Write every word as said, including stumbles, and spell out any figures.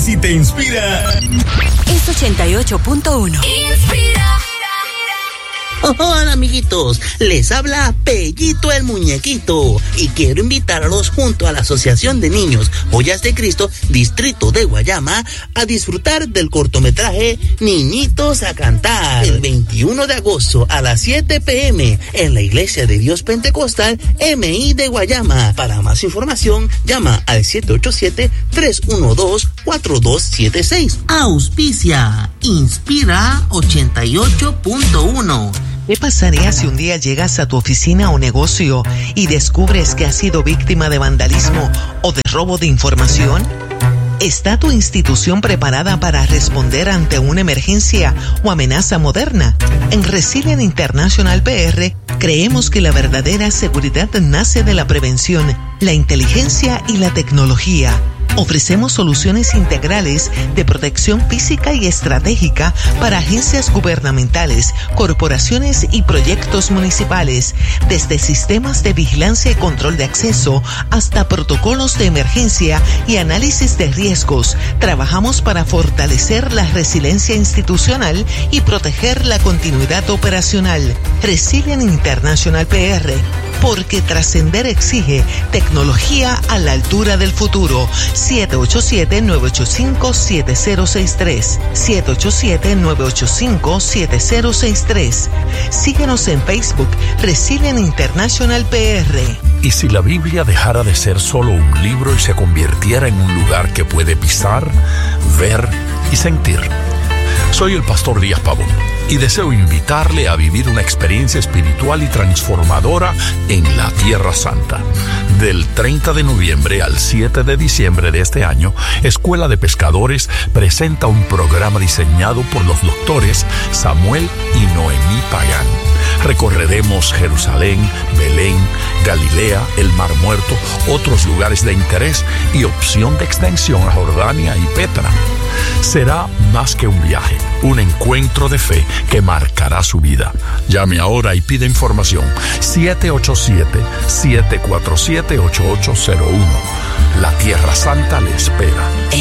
si te inspira. Es ochenta y ocho punto uno. Inspira. Hola amiguitos, les habla Pellito el Muñequito y quiero invitarlos junto a la Asociación de Niños Joyas de Cristo, Distrito de Guayama, a disfrutar del cortometraje Niñitos a Cantar el veintiuno de agosto a las siete pe eme en la Iglesia de Dios Pentecostal eme i de Guayama. Para más información, llama al siete ocho siete, tres uno dos, cuatro dos siete seis. Auspicia Inspira ochenta y ocho punto uno. ¿Qué pasaría si un día llegas a tu oficina o negocio y descubres que has sido víctima de vandalismo o de robo de información? ¿Está tu institución preparada para responder ante una emergencia o amenaza moderna? En Resilient International P R creemos que la verdadera seguridad nace de la prevención, la inteligencia y la tecnología. Ofrecemos soluciones integrales de protección física y estratégica para agencias gubernamentales, corporaciones y proyectos municipales, desde sistemas de vigilancia y control de acceso hasta protocolos de emergencia y análisis de riesgos. Trabajamos para fortalecer la resiliencia institucional y proteger la continuidad operacional. Resilient International P R, porque trascender exige tecnología a la altura del futuro. siete ocho siete, nueve ocho cinco, siete cero seis tres. siete ocho siete, nueve ocho cinco, siete cero seis tres. Síguenos en Facebook, Resilient International P R. ¿Y si la Biblia dejara de ser solo un libro y se convirtiera en un lugar que puede pisar, ver y sentir? Soy el pastor Díaz Pavón y deseo invitarle a vivir una experiencia espiritual y transformadora en la Tierra Santa. Del treinta de noviembre al siete de diciembre de este año, Escuela de Pescadores presenta un programa diseñado por los doctores Samuel y Noemí Pagán. Recorreremos Jerusalén, Belén, Galilea, el Mar Muerto, otros lugares de interés y opción de extensión a Jordania y Petra. Será más que un viaje, un encuentro de fe que marcará su vida. Llame ahora y pide información. siete ocho siete, siete cuatro siete, ocho ocho cero uno. La Tierra Santa le espera.